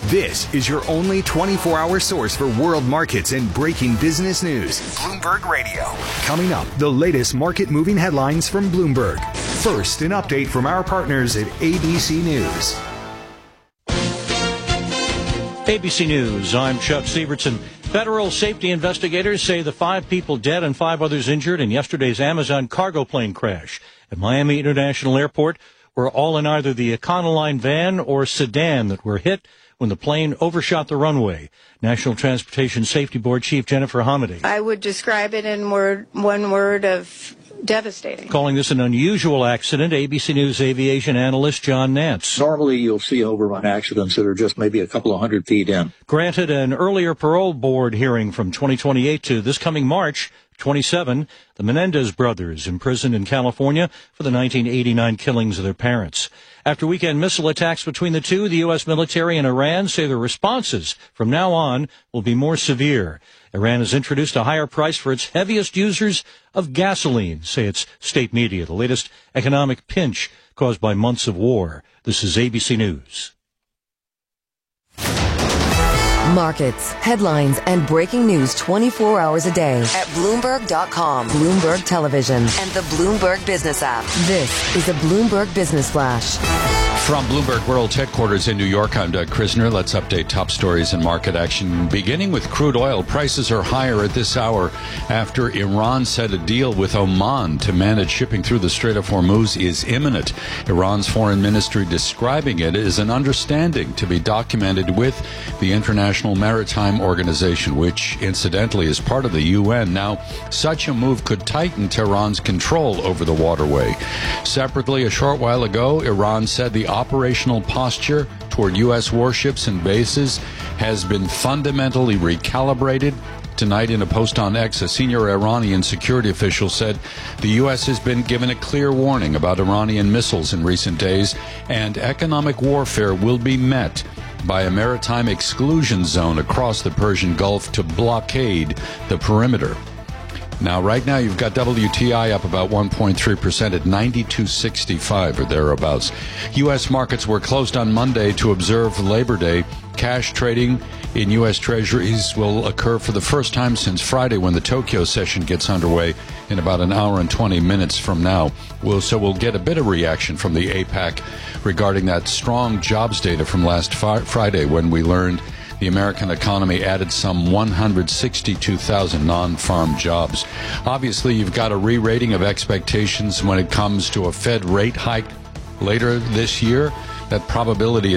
This is your only 24-hour source for world markets and breaking business news. Bloomberg Radio. Coming up, the latest market-moving headlines from Bloomberg. First, an update from our partners at ABC News. ABC News, I'm Chuck Sievertson. Federal safety investigators say the 5 people dead and 5 others injured in yesterday's Amazon cargo plane crash at Miami International Airport were all in either the Econoline van or sedan that were hit when the plane overshot the runway. National Transportation Safety Board Chief Jennifer Hamady. I would describe it in one word of devastating. Calling this an unusual accident, ABC News aviation analyst John Nance. Normally you'll see overrun accidents that are just maybe a couple of hundred feet in. Granted an earlier parole board hearing from 2028 to this coming March 27, the Menendez brothers imprisoned in California for the 1989 killings of their parents. After weekend missile attacks between the two, the U.S. military and Iran say their responses from now on will be more severe. Iran has introduced a higher price for its heaviest users of gasoline, say its state media, the latest economic pinch caused by months of war. This is ABC News. Markets, headlines, and breaking news 24 hours a day at Bloomberg.com, Bloomberg Television, and the Bloomberg Business app. This is a Bloomberg Business Flash. From Bloomberg World Headquarters in New York, I'm Doug Krisner. Let's update top stories and market action. Beginning with crude oil, prices are higher at this hour after Iran said a deal with Oman to manage shipping through the Strait of Hormuz is imminent. Iran's foreign ministry describing it as an understanding to be documented with the International Maritime Organization, which incidentally is part of the UN. Now, such a move could tighten Tehran's control over the waterway. Separately, a short while ago, Iran said the operational posture toward U.S. warships and bases has been fundamentally recalibrated. Tonight in a post on X, a senior Iranian security official said the U.S. has been given a clear warning about Iranian missiles in recent days, and economic warfare will be met by a maritime exclusion zone across the Persian Gulf to blockade the perimeter. Now, right now, you've got WTI up about 1.3% at 92.65 or thereabouts. U.S. markets were closed on Monday to observe Labor Day. Cash trading in U.S. Treasuries will occur for the first time since Friday when the Tokyo session gets underway in about an hour and 20 minutes from now. We'll get a bit of reaction from the APAC regarding that strong jobs data from last Friday when we learned the American economy added some 162,000 non-farm jobs. Obviously, you've got a re-rating of expectations when it comes to a Fed rate hike later this year. That probability